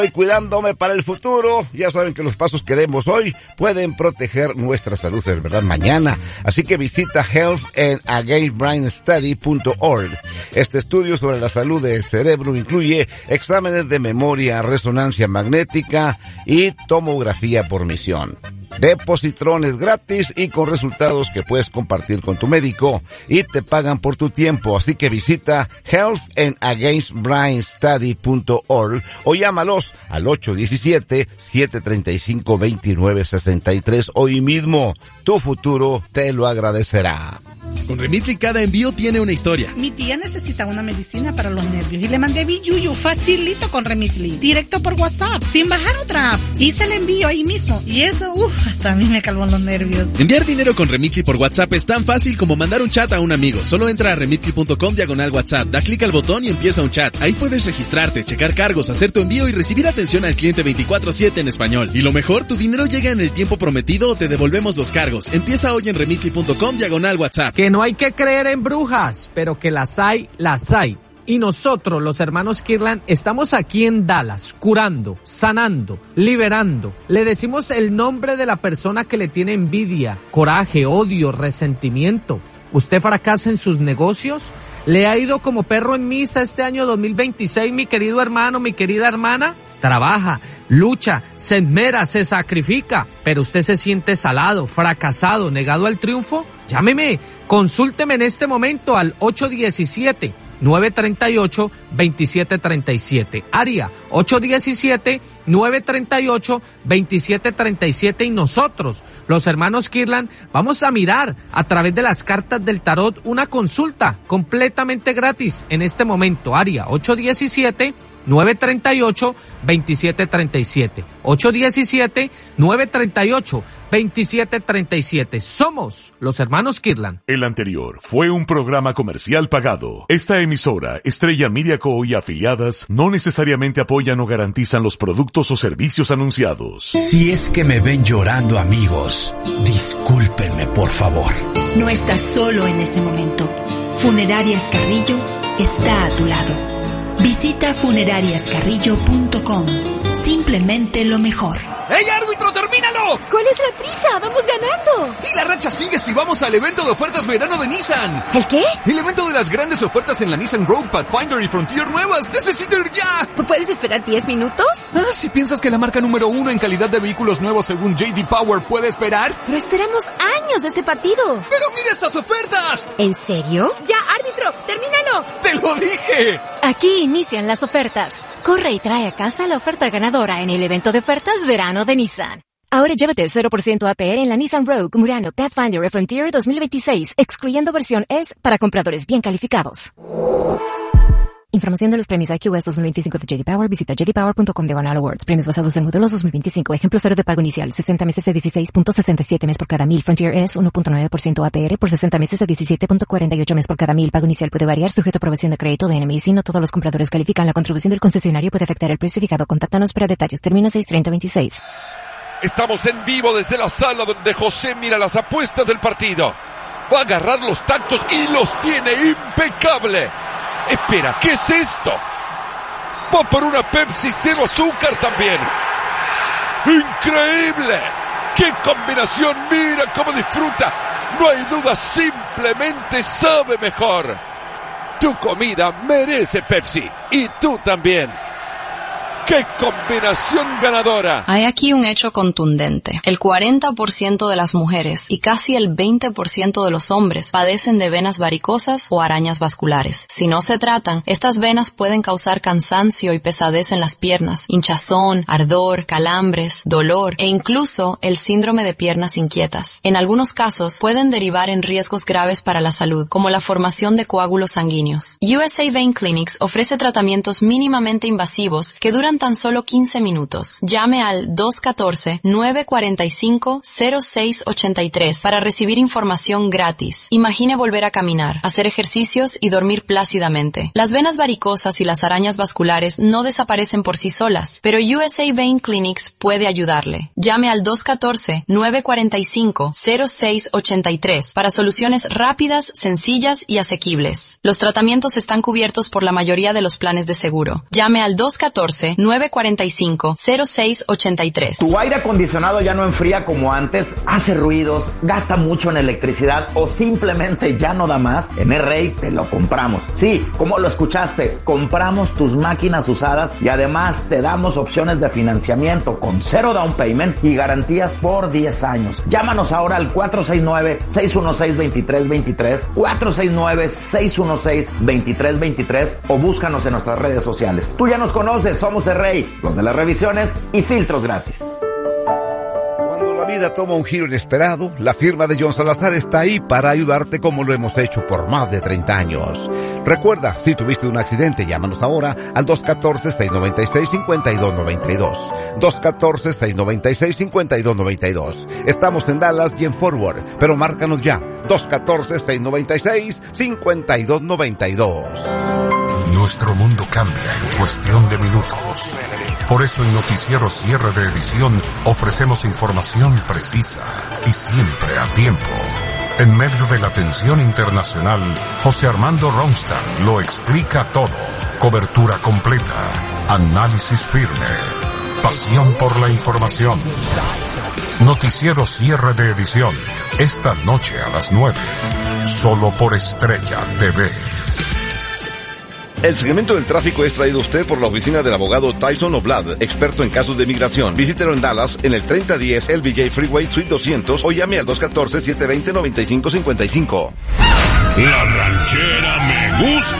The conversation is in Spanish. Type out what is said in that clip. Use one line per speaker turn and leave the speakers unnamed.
Y cuidándome para el futuro, ya saben que los pasos que demos hoy pueden proteger nuestra salud de verdad mañana. Así que visita healthandagainstbrainstudy.org. Este estudio sobre la salud del cerebro incluye exámenes de memoria, resonancia magnética y tomografía por misión. De positrones gratis y con resultados que puedes compartir con tu médico y te pagan por tu tiempo. Así que visita healthandagainstbrainstudy.org o llámalos al 817-735-2963 hoy mismo. Tu futuro te lo agradecerá.
Con Remitly cada envío tiene una historia.
Mi tía necesita una medicina para los nervios y le mandé Biyuyu facilito con Remitly, directo por WhatsApp, sin bajar otra app. Hice el envío ahí mismo y eso, hasta a mí me calmó los nervios.
Enviar dinero con Remitly por WhatsApp es tan fácil como mandar un chat a un amigo. Solo entra a remitly.com/WhatsApp, da clic al botón y empieza un chat. Ahí puedes registrarte, checar cargos, hacer tu envío y recibir atención al cliente 24/7 en español. Y lo mejor, tu dinero llega en el tiempo prometido o te devolvemos los cargos. Empieza hoy en remitly.com/WhatsApp.
Que no hay que creer en brujas, pero que las hay, las hay. Y nosotros, los hermanos Kirtland, estamos aquí en Dallas, curando, sanando, liberando. Le decimos el nombre de la persona que le tiene envidia, coraje, odio, resentimiento. ¿Usted fracasa en sus negocios? ¿Le ha ido como perro en misa este año 2026, mi querido hermano, mi querida hermana? Trabaja, lucha, se esmera, se sacrifica, pero usted se siente salado, fracasado, negado al triunfo. Llámeme, consúlteme en este momento al 817-938-2737. Área 817-938-2737 y nosotros, los hermanos Kirtland, vamos a mirar a través de las cartas del tarot una consulta completamente gratis en este momento. Área 817-938-2737. 817-938-2737. Somos los hermanos Kirtland.
El anterior fue un programa comercial pagado. Esta emisora, Estrella Media Co. y afiliadas, no necesariamente apoyan o garantizan los productos o servicios anunciados.
Si es que me ven llorando, amigos, discúlpenme, por favor.
No estás solo en ese momento. Funerarias Carrillo está a tu lado. Visita funerariascarrillo.com. Simplemente lo mejor.
¡Ey, árbitro, termínalo!
¿Cuál es la prisa? ¡Vamos ganando!
Y la racha sigue si vamos al evento de ofertas verano de Nissan.
¿El qué?
El evento de las grandes ofertas en la Nissan Rogue, Pathfinder y Frontier nuevas. ¡Necesito ir ya!
¿Puedes esperar 10 minutos?
Si piensas que la marca número 1 en calidad de vehículos nuevos según J.D. Power puede esperar.
Pero esperamos años de este partido.
¡Pero mira estas ofertas!
¿En serio? ¡Ya, árbitro! ¡Termínalo!
¡Te lo dije!
Aquí inician las ofertas. Corre y trae a casa la oferta ganadora en el evento de ofertas verano de Nissan. Ahora llévate 0% APR en la Nissan Rogue, Murano, Pathfinder y Frontier 2026, excluyendo versión S para compradores bien calificados. Información de los premios IQS 2025 de J.D. Power. Visita jdpower.com/awards. Premios basados en modelos 2025. Ejemplo 0 de pago inicial. 60 meses a 16.67 mes por cada 1000. Frontier es 1.9% APR por 60 meses a 17.48 mes por cada 1000. Pago inicial puede variar sujeto a aprobación de crédito de NMC. No todos los compradores califican. La contribución del concesionario puede afectar el precio fijado. Contáctanos para detalles. Termina 6/30/26.
Estamos en vivo desde la sala donde José mira las apuestas del partido. Va a agarrar los tactos y los tiene impecable. Espera, ¿qué es esto? Va por una Pepsi cero azúcar también. ¡Increíble! ¡Qué combinación! ¡Mira cómo disfruta! No hay duda, simplemente sabe mejor. Tu comida merece Pepsi. Y tú también. ¡Qué combinación ganadora!
Hay aquí un hecho contundente. El 40% de las mujeres y casi el 20% de los hombres padecen de venas varicosas o arañas vasculares. Si no se tratan, estas venas pueden causar cansancio y pesadez en las piernas, hinchazón, ardor, calambres, dolor e incluso el síndrome de piernas inquietas. En algunos casos pueden derivar en riesgos graves para la salud, como la formación de coágulos sanguíneos. USA Vein Clinics ofrece tratamientos mínimamente invasivos que duran tan solo 15 minutos. Llame al 214-945-0683 para recibir información gratis. Imagine volver a caminar, hacer ejercicios y dormir plácidamente. Las venas varicosas y las arañas vasculares no desaparecen por sí solas, pero USA Vein Clinics puede ayudarle. Llame al 214-945-0683 para soluciones rápidas, sencillas y asequibles. Los tratamientos están cubiertos por la mayoría de los planes de seguro. Llame al 214 945-0683.
¿Tu aire acondicionado ya no enfría como antes? ¿Hace ruidos? ¿Gasta mucho en electricidad? ¿O simplemente ya no da más? En R-Rate te lo compramos. Sí, como lo escuchaste, compramos tus máquinas usadas y además te damos opciones de financiamiento con 0 down payment y garantías por 10 años. Llámanos ahora al 469-616-2323, 469-616-2323 o búscanos en nuestras redes sociales. Tú ya nos conoces, somos R-Rate, los de las revisiones y filtros gratis.
Cuando la vida toma un giro inesperado, la firma de John Salazar está ahí para ayudarte como lo hemos hecho por más de 30 años. Recuerda, si tuviste un accidente, llámanos ahora al 214-696-5292. 214-696-5292. Estamos en Dallas y en Forward, pero márcanos ya. 214-696-5292.
Nuestro mundo cambia en cuestión de minutos. Por eso en Noticiero Cierre de Edición ofrecemos información precisa y siempre a tiempo. En medio de la tensión internacional, José Armando Ronstadt lo explica todo. Cobertura completa, análisis firme, pasión por la información. Noticiero Cierre de Edición, esta noche a las 9, solo por Estrella TV.
El segmento del tráfico es traído a usted por la oficina del abogado Tyson Oblad, experto en casos de migración. Visítelo en Dallas, en el 3010 LBJ Freeway Suite 200 o llame al 214-720-9555.
La ranchera me gusta.